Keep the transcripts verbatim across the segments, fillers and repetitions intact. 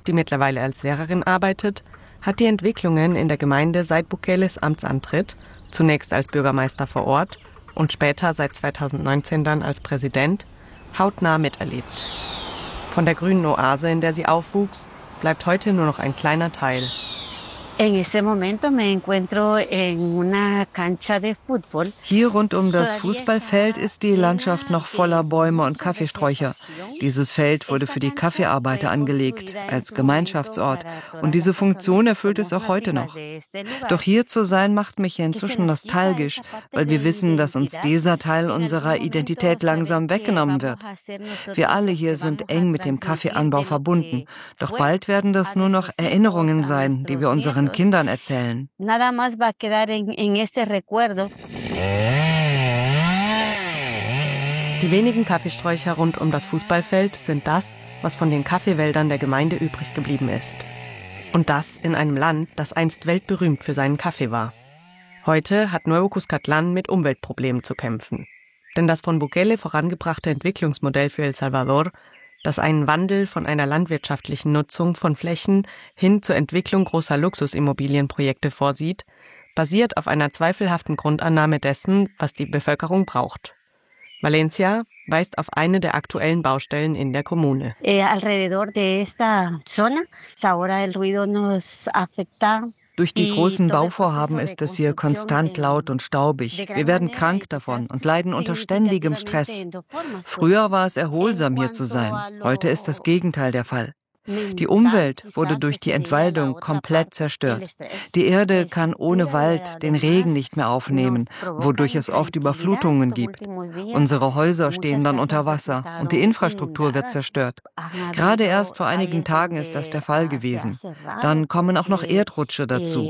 die mittlerweile als Lehrerin arbeitet, hat die Entwicklungen in der Gemeinde seit Bukeles Amtsantritt, zunächst als Bürgermeister vor Ort und später seit zweitausendneunzehn dann als Präsident, hautnah miterlebt. Von der grünen Oase, in der sie aufwuchs, bleibt heute nur noch ein kleiner Teil. Hier rund um das Fußballfeld ist die Landschaft noch voller Bäume und Kaffeesträucher. Dieses Feld wurde für die Kaffeearbeiter angelegt, als Gemeinschaftsort. Und diese Funktion erfüllt es auch heute noch. Doch hier zu sein, macht mich inzwischen nostalgisch, weil wir wissen, dass uns dieser Teil unserer Identität langsam weggenommen wird. Wir alle hier sind eng mit dem Kaffeeanbau verbunden. Doch bald werden das nur noch Erinnerungen sein, die wir unseren Kindern erzählen. Die wenigen Kaffeesträucher rund um das Fußballfeld sind das, was von den Kaffeewäldern der Gemeinde übrig geblieben ist. Und das in einem Land, das einst weltberühmt für seinen Kaffee war. Heute hat Nuevo Cuscatlán mit Umweltproblemen zu kämpfen. Denn das von Bukele vorangebrachte Entwicklungsmodell für El Salvador, das einen Wandel von einer landwirtschaftlichen Nutzung von Flächen hin zur Entwicklung großer Luxusimmobilienprojekte vorsieht, basiert auf einer zweifelhaften Grundannahme dessen, was die Bevölkerung braucht. Valencia weist auf eine der aktuellen Baustellen in der Kommune. Durch die großen Bauvorhaben ist es hier konstant laut und staubig. Wir werden krank davon und leiden unter ständigem Stress. Früher war es erholsam, hier zu sein. Heute ist das Gegenteil der Fall. Die Umwelt wurde durch die Entwaldung komplett zerstört. Die Erde kann ohne Wald den Regen nicht mehr aufnehmen, wodurch es oft Überflutungen gibt. Unsere Häuser stehen dann unter Wasser und die Infrastruktur wird zerstört. Gerade erst vor einigen Tagen ist das der Fall gewesen. Dann kommen auch noch Erdrutsche dazu.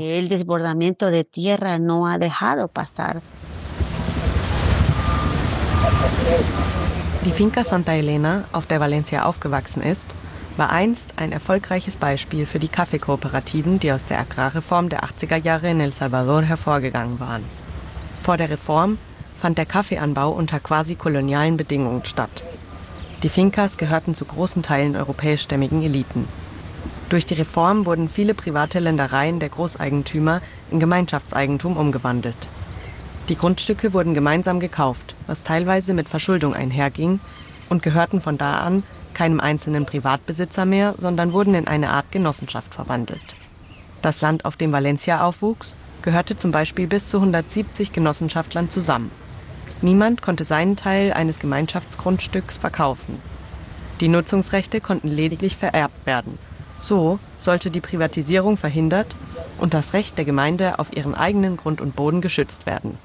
Die Finca Santa Elena, auf der Valencia aufgewachsen ist, war einst ein erfolgreiches Beispiel für die Kaffeekooperativen, die aus der Agrarreform der achtziger Jahre in El Salvador hervorgegangen waren. Vor der Reform fand der Kaffeeanbau unter quasi kolonialen Bedingungen statt. Die Fincas gehörten zu großen Teilen europäischstämmigen Eliten. Durch die Reform wurden viele private Ländereien der Großeigentümer in Gemeinschaftseigentum umgewandelt. Die Grundstücke wurden gemeinsam gekauft, was teilweise mit Verschuldung einherging, und gehörten von da an keinem einzelnen Privatbesitzer mehr, sondern wurden in eine Art Genossenschaft verwandelt. Das Land, auf dem Valencia aufwuchs, gehörte zum Beispiel bis zu hundertsiebzig Genossenschaftlern zusammen. Niemand konnte seinen Teil eines Gemeinschaftsgrundstücks verkaufen. Die Nutzungsrechte konnten lediglich vererbt werden. So sollte die Privatisierung verhindert und das Recht der Gemeinde auf ihren eigenen Grund und Boden geschützt werden.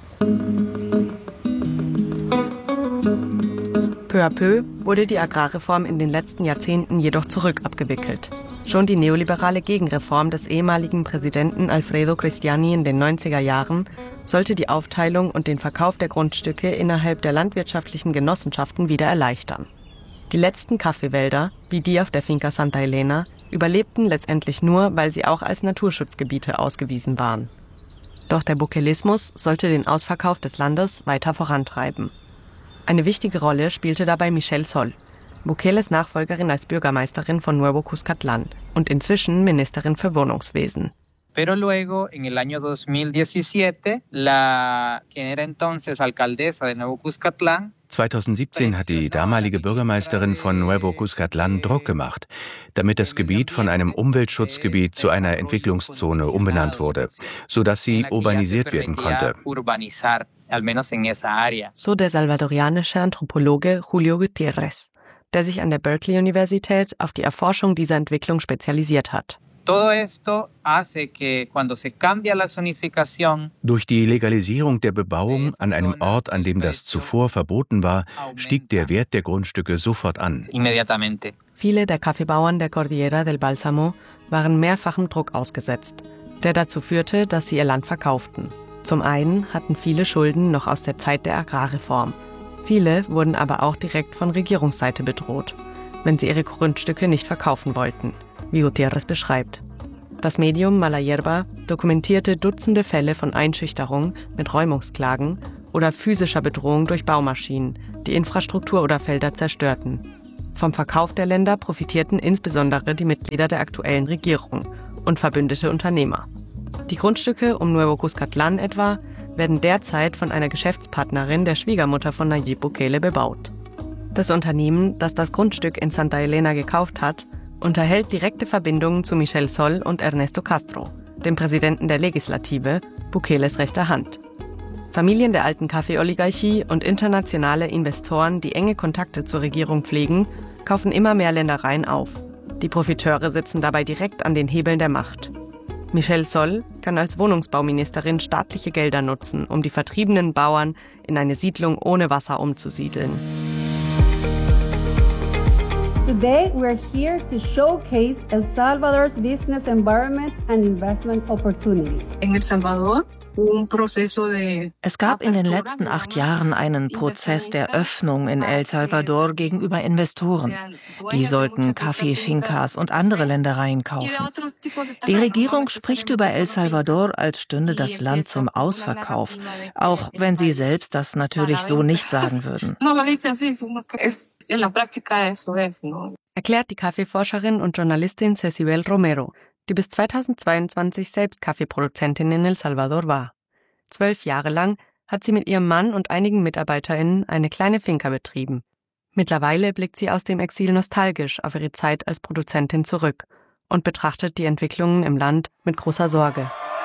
Peu à peu wurde die Agrarreform in den letzten Jahrzehnten jedoch zurückabgewickelt. Schon die neoliberale Gegenreform des ehemaligen Präsidenten Alfredo Cristiani in den neunziger Jahren sollte die Aufteilung und den Verkauf der Grundstücke innerhalb der landwirtschaftlichen Genossenschaften wieder erleichtern. Die letzten Kaffeewälder, wie die auf der Finca Santa Elena, überlebten letztendlich nur, weil sie auch als Naturschutzgebiete ausgewiesen waren. Doch der Bukelismus sollte den Ausverkauf des Landes weiter vorantreiben. Eine wichtige Rolle spielte dabei Michelle Sol, Bukeles Nachfolgerin als Bürgermeisterin von Nuevo Cuscatlán und inzwischen Ministerin für Wohnungswesen. Pero luego, en el año dos mil diecisiete, la quien era entonces alcaldesa de Nuevo Cuscatlán zweitausendsiebzehn hat die damalige Bürgermeisterin von Nuevo Cuscatlán Druck gemacht, damit das Gebiet von einem Umweltschutzgebiet zu einer Entwicklungszone umbenannt wurde, sodass sie urbanisiert werden konnte. So der salvadorianische Anthropologe Julio Gutiérrez, der sich an der Berkeley-Universität auf die Erforschung dieser Entwicklung spezialisiert hat. Durch die Legalisierung der Bebauung an einem Ort, an dem das zuvor verboten war, stieg der Wert der Grundstücke sofort an. Viele der Kaffeebauern der Cordillera del Bálsamo waren mehrfachem Druck ausgesetzt, der dazu führte, dass sie ihr Land verkauften. Zum einen hatten viele Schulden noch aus der Zeit der Agrarreform. Viele wurden aber auch direkt von Regierungsseite bedroht, wenn sie ihre Grundstücke nicht verkaufen wollten, wie Gutiérrez beschreibt. Das Medium Mala Hierba dokumentierte Dutzende Fälle von Einschüchterung mit Räumungsklagen oder physischer Bedrohung durch Baumaschinen, die Infrastruktur oder Felder zerstörten. Vom Verkauf der Länder profitierten insbesondere die Mitglieder der aktuellen Regierung und verbündete Unternehmer. Die Grundstücke um Nuevo Cuscatlán etwa werden derzeit von einer Geschäftspartnerin der Schwiegermutter von Nayib Bukele bebaut. Das Unternehmen, das das Grundstück in Santa Elena gekauft hat, unterhält direkte Verbindungen zu Michel Sol und Ernesto Castro, dem Präsidenten der Legislative, Bukeles rechter Hand. Familien der alten Kaffeeoligarchie und internationale Investoren, die enge Kontakte zur Regierung pflegen, kaufen immer mehr Ländereien auf. Die Profiteure sitzen dabei direkt an den Hebeln der Macht. Michel Sol kann als Wohnungsbauministerin staatliche Gelder nutzen, um die vertriebenen Bauern in eine Siedlung ohne Wasser umzusiedeln. Today we are here to showcase El Salvador's business environment and investment opportunities. In El Salvador Es gab in den letzten acht Jahren einen Prozess der Öffnung in El Salvador gegenüber Investoren. Die sollten Kaffeefincas und andere Ländereien kaufen. Die Regierung spricht über El Salvador, als stünde das Land zum Ausverkauf, auch wenn sie selbst das natürlich so nicht sagen würden. Erklärt die Kaffeeforscherin und Journalistin Cecibel Romero, die bis zweitausendzweiundzwanzig selbst Kaffeeproduzentin in El Salvador war. Zwölf Jahre lang hat sie mit ihrem Mann und einigen MitarbeiterInnen eine kleine Finca betrieben. Mittlerweile blickt sie aus dem Exil nostalgisch auf ihre Zeit als Produzentin zurück und betrachtet die Entwicklungen im Land mit großer Sorge.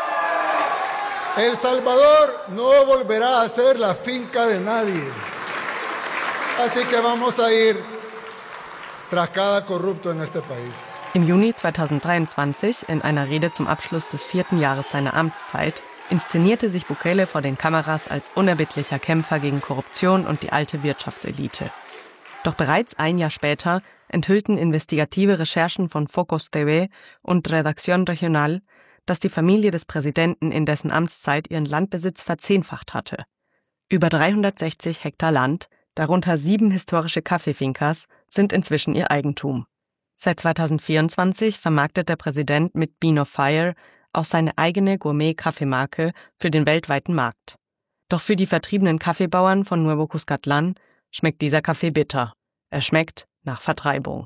El Salvador no volverá a ser la finca de nadie. Así que vamos a ir tras cada corrupto en este país. Im Juni zweitausenddreiundzwanzig, in einer Rede zum Abschluss des vierten Jahres seiner Amtszeit, inszenierte sich Bukele vor den Kameras als unerbittlicher Kämpfer gegen Korruption und die alte Wirtschaftselite. Doch bereits ein Jahr später enthüllten investigative Recherchen von Focus T V und Redacción Regional, dass die Familie des Präsidenten in dessen Amtszeit ihren Landbesitz verzehnfacht hatte. Über dreihundertsechzig Hektar Land, darunter sieben historische Kaffeefincas, sind inzwischen ihr Eigentum. Seit zweitausendvierundzwanzig vermarktet der Präsident mit Bean of Fire auch seine eigene Gourmet-Kaffeemarke für den weltweiten Markt. Doch für die vertriebenen Kaffeebauern von Nuevo Cuscatlán schmeckt dieser Kaffee bitter. Er schmeckt nach Vertreibung.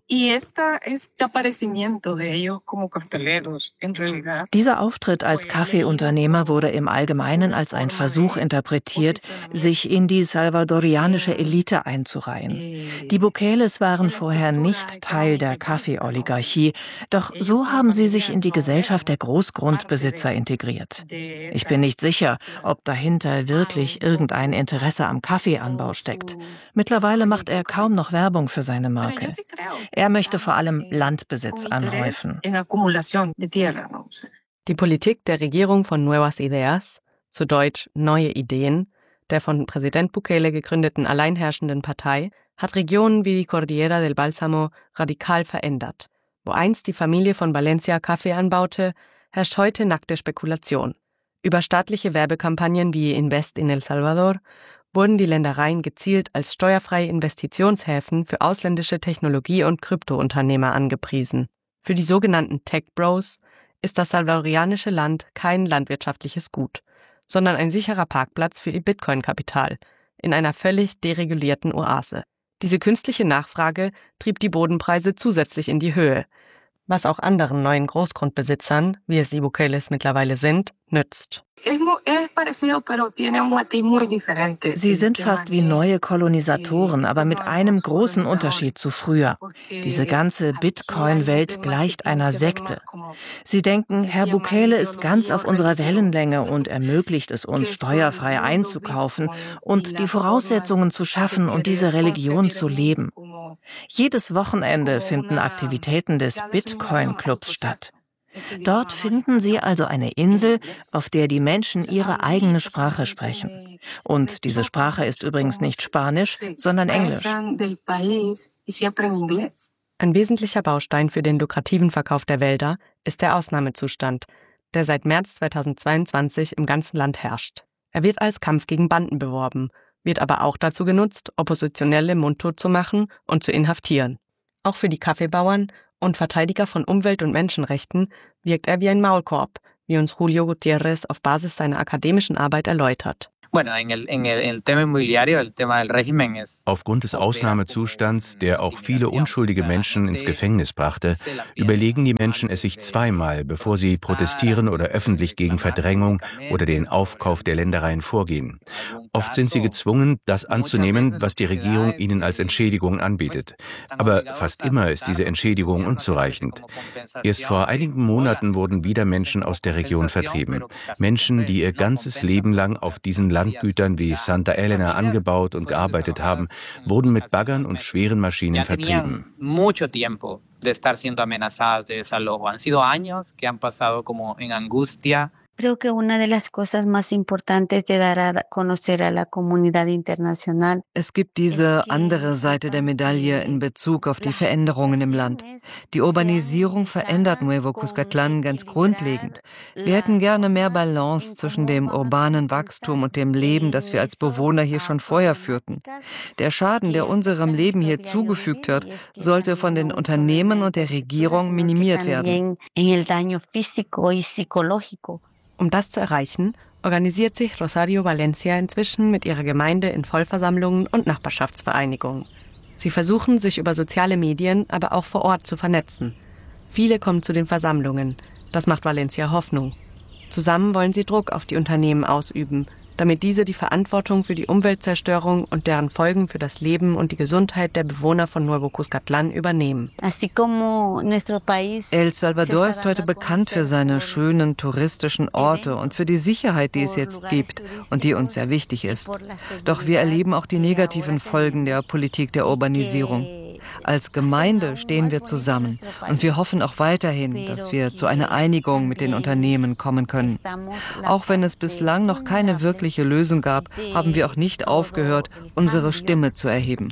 Dieser Auftritt als Kaffeeunternehmer wurde im Allgemeinen als ein Versuch interpretiert, sich in die salvadorianische Elite einzureihen. Die Bukeles waren vorher nicht Teil der Kaffeeoligarchie, doch so haben sie sich in die Gesellschaft der Großgrundbesitzer integriert. Ich bin nicht sicher, ob dahinter wirklich irgendein Interesse am Kaffeeanbau steckt. Mittlerweile macht er kaum noch Werbung für seine Marke. Er möchte vor allem Landbesitz anhäufen. Die Politik der Regierung von Nuevas Ideas, zu Deutsch Neue Ideen, der von Präsident Bukele gegründeten alleinherrschenden Partei, hat Regionen wie die Cordillera del Bálsamo radikal verändert. Wo einst die Familie von Valencia Kaffee anbaute, herrscht heute nackte Spekulation. Über staatliche Werbekampagnen wie Invest in El Salvador wurden die Ländereien gezielt als steuerfreie Investitionshäfen für ausländische Technologie- und Kryptounternehmer angepriesen. Für die sogenannten Tech Bros ist das salvadorianische Land kein landwirtschaftliches Gut, sondern ein sicherer Parkplatz für ihr Bitcoin-Kapital in einer völlig deregulierten Oase. Diese künstliche Nachfrage trieb die Bodenpreise zusätzlich in die Höhe, was auch anderen neuen Großgrundbesitzern, wie es die Bukeles mittlerweile sind, nützt. Sie sind fast wie neue Kolonisatoren, aber mit einem großen Unterschied zu früher. Diese ganze Bitcoin-Welt gleicht einer Sekte. Sie denken, Herr Bukele ist ganz auf unserer Wellenlänge und ermöglicht es uns, steuerfrei einzukaufen und die Voraussetzungen zu schaffen, um diese Religion zu leben. Jedes Wochenende finden Aktivitäten des Bitcoin-Clubs statt. Dort finden Sie also eine Insel, auf der die Menschen ihre eigene Sprache sprechen. Und diese Sprache ist übrigens nicht Spanisch, sondern Englisch. Ein wesentlicher Baustein für den lukrativen Verkauf der Wälder ist der Ausnahmezustand, der seit März zweitausendzweiundzwanzig im ganzen Land herrscht. Er wird als Kampf gegen Banden beworben, wird aber auch dazu genutzt, Oppositionelle mundtot zu machen und zu inhaftieren. Auch für die Kaffeebauern und Verteidiger von Umwelt- und Menschenrechten wirkt er wie ein Maulkorb, wie uns Julio Gutiérrez auf Basis seiner akademischen Arbeit erläutert. Aufgrund des Ausnahmezustands, der auch viele unschuldige Menschen ins Gefängnis brachte, überlegen die Menschen es sich zweimal, bevor sie protestieren oder öffentlich gegen Verdrängung oder den Aufkauf der Ländereien vorgehen. Oft sind sie gezwungen, das anzunehmen, was die Regierung ihnen als Entschädigung anbietet. Aber fast immer ist diese Entschädigung unzureichend. Erst vor einigen Monaten wurden wieder Menschen aus der Region vertrieben. Menschen, die ihr ganzes Leben lang auf diesen Landgütern wie Santa Elena angebaut und gearbeitet haben, wurden mit Baggern und schweren Maschinen vertrieben. De estar siendo amenazadas de desalojo. Han sido años que han pasado como en angustia. Creo que una de las cosas más importantes de dar a conocer a la comunidad internacional. Es gibt diese andere Seite der Medaille in Bezug auf die Veränderungen im Land. Die Urbanisierung verändert Nuevo Cuscatlán ganz grundlegend. Wir hätten gerne mehr Balance zwischen dem urbanen Wachstum und dem Leben, das wir als Bewohner hier schon vorher führten. Der Schaden, der unserem Leben hier zugefügt wird, sollte von den Unternehmen und der Regierung minimiert werden. Um das zu erreichen, organisiert sich Rosario Valencia inzwischen mit ihrer Gemeinde in Vollversammlungen und Nachbarschaftsvereinigungen. Sie versuchen, sich über soziale Medien, aber auch vor Ort zu vernetzen. Viele kommen zu den Versammlungen. Das macht Valencia Hoffnung. Zusammen wollen sie Druck auf die Unternehmen ausüben, damit diese die Verantwortung für die Umweltzerstörung und deren Folgen für das Leben und die Gesundheit der Bewohner von Nuevo Cuscatlán übernehmen. El Salvador ist heute bekannt für seine schönen touristischen Orte und für die Sicherheit, die es jetzt gibt und die uns sehr wichtig ist. Doch wir erleben auch die negativen Folgen der Politik der Urbanisierung. Als Gemeinde stehen wir zusammen und wir hoffen auch weiterhin, dass wir zu einer Einigung mit den Unternehmen kommen können. Auch wenn es bislang noch keine wirkliche Lösung gab, haben wir auch nicht aufgehört, unsere Stimme zu erheben.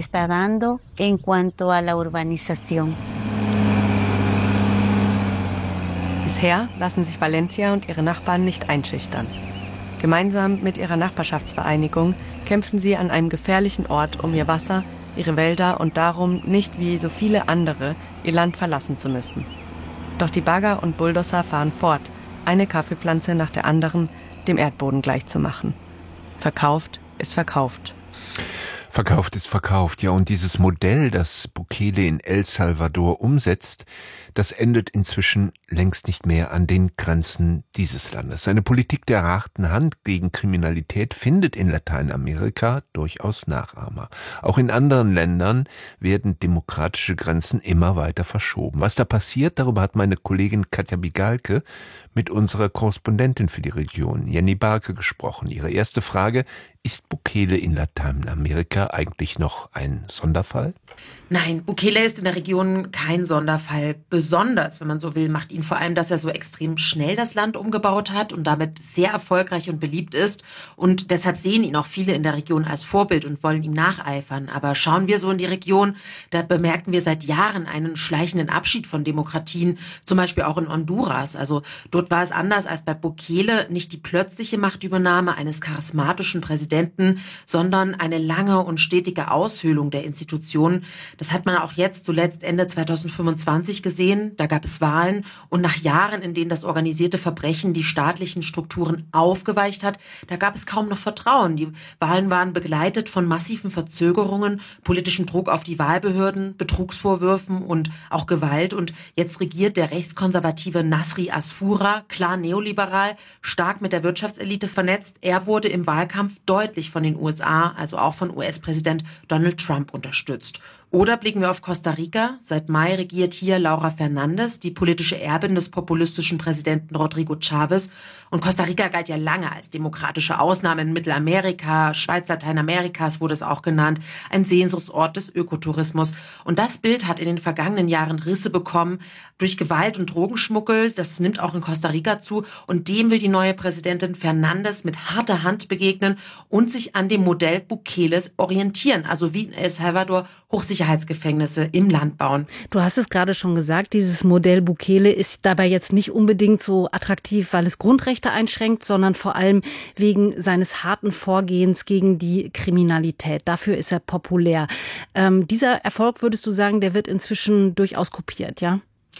Bisher lassen sich Valencia und ihre Nachbarn nicht einschüchtern. Gemeinsam mit ihrer Nachbarschaftsvereinigung kämpfen sie an einem gefährlichen Ort um ihr Wasser, ihre Wälder und darum, nicht wie so viele andere ihr Land verlassen zu müssen. Doch die Bagger und Bulldozer fahren fort, eine Kaffeepflanze nach der anderen dem Erdboden gleichzumachen. Verkauft ist verkauft. Verkauft ist verkauft, ja, und dieses Modell, das Bukele in El Salvador umsetzt, das endet inzwischen längst nicht mehr an den Grenzen dieses Landes. Seine Politik der harten Hand gegen Kriminalität findet in Lateinamerika durchaus Nachahmer. Auch in anderen Ländern werden demokratische Grenzen immer weiter verschoben. Was da passiert, darüber hat meine Kollegin Katja Bigalke mit unserer Korrespondentin für die Region, Jenny Barke, gesprochen. Ihre erste Frage: Ist Bukele in Lateinamerika eigentlich noch ein Sonderfall? Nein, Bukele ist in der Region kein Sonderfall. Besonders, wenn man so will, macht ihn vor allem, dass er so extrem schnell das Land umgebaut hat und damit sehr erfolgreich und beliebt ist. Und deshalb sehen ihn auch viele in der Region als Vorbild und wollen ihm nacheifern. Aber schauen wir so in die Region, da bemerken wir seit Jahren einen schleichenden Abschied von Demokratien, zum Beispiel auch in Honduras. Also dort war es anders als bei Bukele, nicht die plötzliche Machtübernahme eines charismatischen Präsidenten, sondern eine lange und stetige Aushöhlung der Institutionen. Das hat man auch jetzt zuletzt Ende zweitausendfünfundzwanzig gesehen. Da gab es Wahlen und nach Jahren, in denen das organisierte Verbrechen die staatlichen Strukturen aufgeweicht hat, da gab es kaum noch Vertrauen. Die Wahlen waren begleitet von massiven Verzögerungen, politischem Druck auf die Wahlbehörden, Betrugsvorwürfen und auch Gewalt. Und jetzt regiert der rechtskonservative Nasri Asfura, klar neoliberal, stark mit der Wirtschaftselite vernetzt. Er wurde im Wahlkampf deutlich von den U S A, also auch von U S-Präsident Donald Trump, unterstützt. Oder blicken wir auf Costa Rica. Seit Mai regiert hier Laura Fernandes, die politische Erbin des populistischen Präsidenten Rodrigo Chávez. Und Costa Rica galt ja lange als demokratische Ausnahme in Mittelamerika, Schweiz Lateinamerikas wurde es auch genannt, ein Sehnsuchtsort des Ökotourismus. Und das Bild hat in den vergangenen Jahren Risse bekommen durch Gewalt und Drogenschmuggel. Das nimmt auch in Costa Rica zu. Und dem will die neue Präsidentin Fernandes mit harter Hand begegnen und sich an dem Modell Bukeles orientieren. Also wie in El Salvador Hochsicherheitsgefängnisse im Land bauen. Du hast es gerade schon gesagt, dieses Modell Bukele ist dabei jetzt nicht unbedingt so attraktiv, weil es Grundrechte einschränkt, sondern vor allem wegen seines harten Vorgehens gegen die Kriminalität. Dafür ist er populär. Ähm, dieser Erfolg, würdest du sagen, der wird inzwischen durchaus kopiert, ja?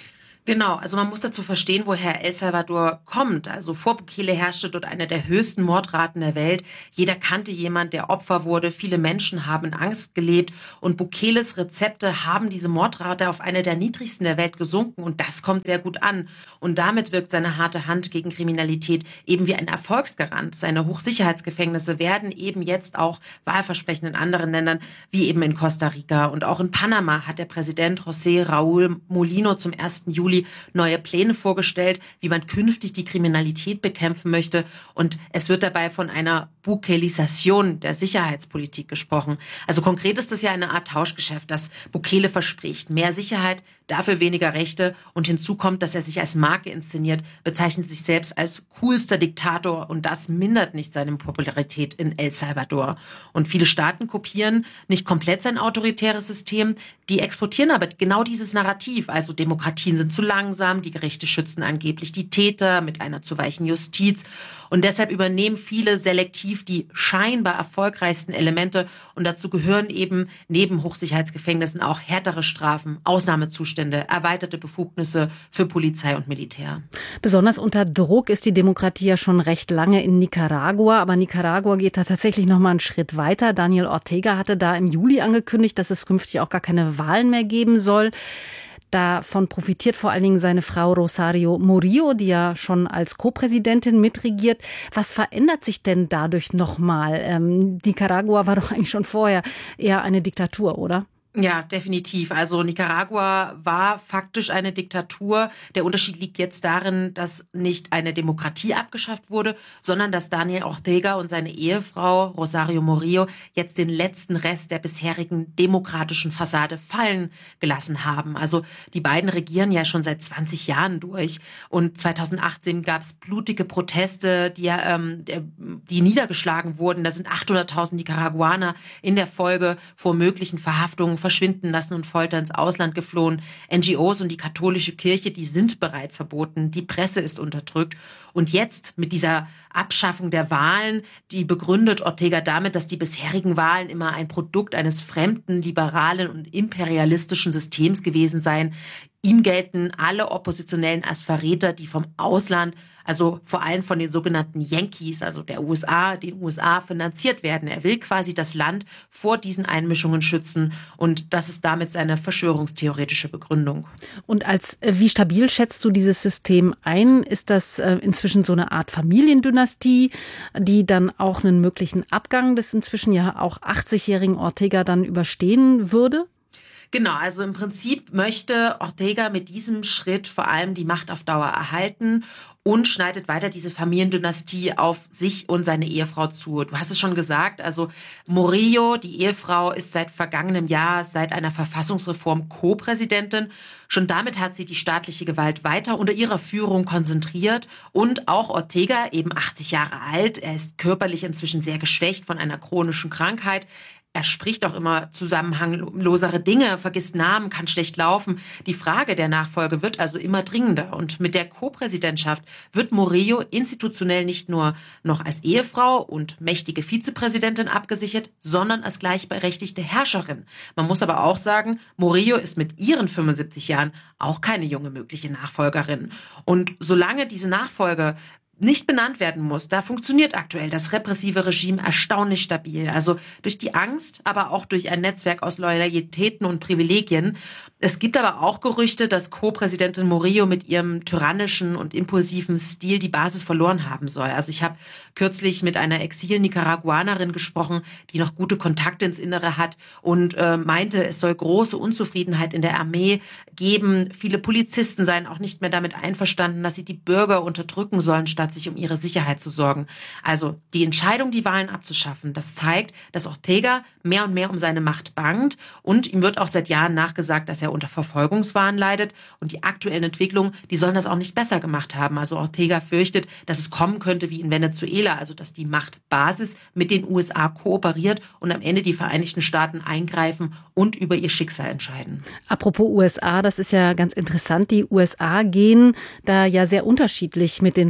Genau, also man muss dazu verstehen, woher El Salvador kommt. Also vor Bukele herrschte dort eine der höchsten Mordraten der Welt. Jeder kannte jemand, der Opfer wurde. Viele Menschen haben in Angst gelebt. Und Bukeles Rezepte haben diese Mordrate auf eine der niedrigsten der Welt gesunken. Und das kommt sehr gut an. Und damit wirkt seine harte Hand gegen Kriminalität eben wie ein Erfolgsgarant. Seine Hochsicherheitsgefängnisse werden eben jetzt auch Wahlversprechen in anderen Ländern, wie eben in Costa Rica. Und auch in Panama hat der Präsident José Raúl Mulino zum ersten Juli neue Pläne vorgestellt, wie man künftig die Kriminalität bekämpfen möchte. Und es wird dabei von einer Bukelisation der Sicherheitspolitik gesprochen. Also konkret ist das ja eine Art Tauschgeschäft, das Bukele verspricht. Mehr Sicherheit, dafür weniger Rechte. Und hinzu kommt, dass er sich als Marke inszeniert, bezeichnet sich selbst als coolster Diktator. Und das mindert nicht seine Popularität in El Salvador. Und viele Staaten kopieren nicht komplett sein autoritäres System. Die exportieren aber genau dieses Narrativ. Also Demokratien sind zu langsam, die Gerichte schützen angeblich die Täter mit einer zu weichen Justiz. Und deshalb übernehmen viele selektiv die scheinbar erfolgreichsten Elemente. Und dazu gehören eben neben Hochsicherheitsgefängnissen auch härtere Strafen, Ausnahmezustände, erweiterte Befugnisse für Polizei und Militär. Besonders unter Druck ist die Demokratie ja schon recht lange in Nicaragua. Aber Nicaragua geht da tatsächlich noch mal einen Schritt weiter. Daniel Ortega hatte da im Juli angekündigt, dass es künftig auch gar keine Wahlen mehr geben soll. Davon profitiert vor allen Dingen seine Frau Rosario Murillo, die ja schon als Co-Präsidentin mitregiert. Was verändert sich denn dadurch nochmal? Ähm, Nicaragua war doch eigentlich schon vorher eher eine Diktatur, oder? Ja, definitiv. Also Nicaragua war faktisch eine Diktatur. Der Unterschied liegt jetzt darin, dass nicht eine Demokratie abgeschafft wurde, sondern dass Daniel Ortega und seine Ehefrau Rosario Murillo jetzt den letzten Rest der bisherigen demokratischen Fassade fallen gelassen haben. Also die beiden regieren ja schon seit zwanzig Jahren durch. Und zweitausendachtzehn gab es blutige Proteste, die, ähm, die niedergeschlagen wurden. Da sind achthunderttausend Nicaraguaner in der Folge vor möglichen Verhaftungen verschwinden lassen und Folter ins Ausland geflohen. N G Os und die katholische Kirche, die sind bereits verboten. Die Presse ist unterdrückt. Und jetzt mit dieser Abschaffung der Wahlen, die begründet Ortega damit, dass die bisherigen Wahlen immer ein Produkt eines fremden, liberalen und imperialistischen Systems gewesen seien. Ihm gelten alle Oppositionellen als Verräter, die vom Ausland, also vor allem von den sogenannten Yankees, also der U S A, den U S A finanziert werden. Er will quasi das Land vor diesen Einmischungen schützen und das ist damit seine verschwörungstheoretische Begründung. Und als wie stabil schätzt du dieses System ein? Ist das inzwischen so eine Art Familiendynastie, die dann auch einen möglichen Abgang des inzwischen ja auch achtzigjährigen Ortega dann überstehen würde? Genau, also im Prinzip möchte Ortega mit diesem Schritt vor allem die Macht auf Dauer erhalten und schneidet weiter diese Familiendynastie auf sich und seine Ehefrau zu. Du hast es schon gesagt, also Murillo, die Ehefrau, ist seit vergangenem Jahr, seit einer Verfassungsreform Co-Präsidentin. Schon damit hat sie die staatliche Gewalt weiter unter ihrer Führung konzentriert. Und auch Ortega, eben achtzig Jahre alt, er ist körperlich inzwischen sehr geschwächt von einer chronischen Krankheit. Er spricht auch immer zusammenhanglosere Dinge, vergisst Namen, kann schlecht laufen. Die Frage der Nachfolge wird also immer dringender. Und mit der Co-Präsidentschaft wird Murillo institutionell nicht nur noch als Ehefrau und mächtige Vizepräsidentin abgesichert, sondern als gleichberechtigte Herrscherin. Man muss aber auch sagen, Murillo ist mit ihren fünfundsiebzig Jahren auch keine junge mögliche Nachfolgerin. Und solange diese Nachfolge nicht benannt werden muss, da funktioniert aktuell das repressive Regime erstaunlich stabil. Also durch die Angst, aber auch durch ein Netzwerk aus Loyalitäten und Privilegien. Es gibt aber auch Gerüchte, dass Co-Präsidentin Murillo mit ihrem tyrannischen und impulsiven Stil die Basis verloren haben soll. Also ich habe kürzlich mit einer Exil-Nicaraguanerin gesprochen, die noch gute Kontakte ins Innere hat und äh, meinte, es soll große Unzufriedenheit in der Armee geben. Viele Polizisten seien auch nicht mehr damit einverstanden, dass sie die Bürger unterdrücken sollen, statt sich um ihre Sicherheit zu sorgen. Also die Entscheidung, die Wahlen abzuschaffen, das zeigt, dass Ortega mehr und mehr um seine Macht bangt und ihm wird auch seit Jahren nachgesagt, dass er unter Verfolgungswahn leidet und die aktuellen Entwicklungen, die sollen das auch nicht besser gemacht haben. Also Ortega fürchtet, dass es kommen könnte wie in Venezuela, also dass die Machtbasis mit den U S A kooperiert und am Ende die Vereinigten Staaten eingreifen und über ihr Schicksal entscheiden. Apropos U S A, das ist ja ganz interessant. Die U S A gehen da ja sehr unterschiedlich mit den verschiedenen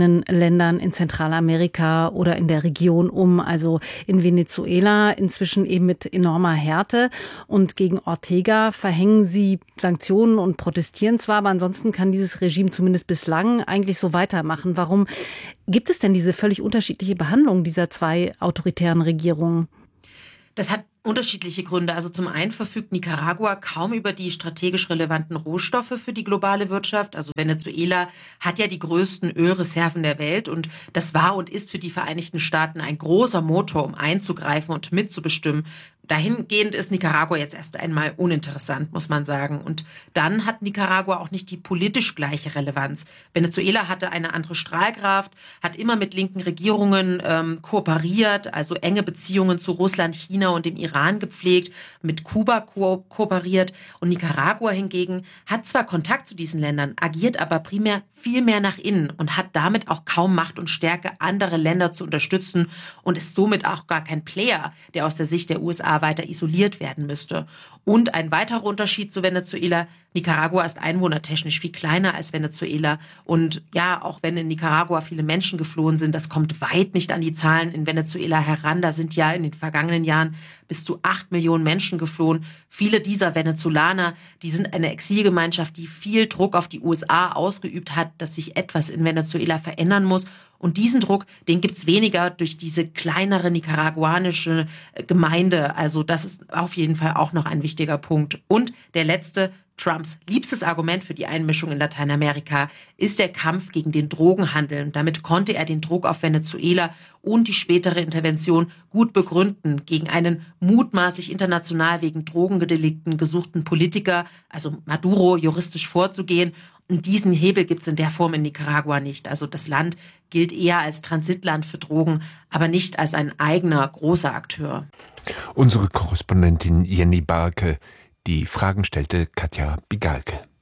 verschiedenen Ländern in Zentralamerika oder in der Region um, also in Venezuela inzwischen eben mit enormer Härte. Und gegen Ortega verhängen sie Sanktionen und protestieren zwar, aber ansonsten kann dieses Regime zumindest bislang eigentlich so weitermachen. Warum gibt es denn diese völlig unterschiedliche Behandlung dieser zwei autoritären Regierungen? Das hat unterschiedliche Gründe. Also zum einen verfügt Nicaragua kaum über die strategisch relevanten Rohstoffe für die globale Wirtschaft. Also Venezuela hat ja die größten Ölreserven der Welt und das war und ist für die Vereinigten Staaten ein großer Motor, um einzugreifen und mitzubestimmen. Dahingehend ist Nicaragua jetzt erst einmal uninteressant, muss man sagen. Und dann hat Nicaragua auch nicht die politisch gleiche Relevanz. Venezuela hatte eine andere Strahlkraft, hat immer mit linken Regierungen ähm, kooperiert, also enge Beziehungen zu Russland, China und dem Iran gepflegt, mit Kuba ko- kooperiert. Und Nicaragua hingegen hat zwar Kontakt zu diesen Ländern, agiert aber primär viel mehr nach innen und hat damit auch kaum Macht und Stärke, andere Länder zu unterstützen und ist somit auch gar kein Player, der aus der Sicht der U S A weiter isoliert werden müsste. Und ein weiterer Unterschied zu Venezuela: Nicaragua ist einwohnertechnisch viel kleiner als Venezuela. Und ja, auch wenn in Nicaragua viele Menschen geflohen sind, das kommt weit nicht an die Zahlen in Venezuela heran. Da sind ja in den vergangenen Jahren bis zu acht Millionen Menschen geflohen. Viele dieser Venezolaner, die sind eine Exilgemeinschaft, die viel Druck auf die U S A ausgeübt hat, dass sich etwas in Venezuela verändern muss. Und diesen Druck, den gibt's weniger durch diese kleinere nicaraguanische Gemeinde. Also das ist auf jeden Fall auch noch ein wichtiger Punkt. Und der letzte: Trumps liebstes Argument für die Einmischung in Lateinamerika ist der Kampf gegen den Drogenhandel. Und damit konnte er den Druck auf Venezuela und die spätere Intervention gut begründen gegen einen mutmaßlich international wegen Drogendelikten gesuchten Politiker, also Maduro, juristisch vorzugehen. Und diesen Hebel gibt es in der Form in Nicaragua nicht. Also das Land gilt eher als Transitland für Drogen, aber nicht als ein eigener großer Akteur. Unsere Korrespondentin Jenny Barke. Die Fragen stellte Katja Bigalke.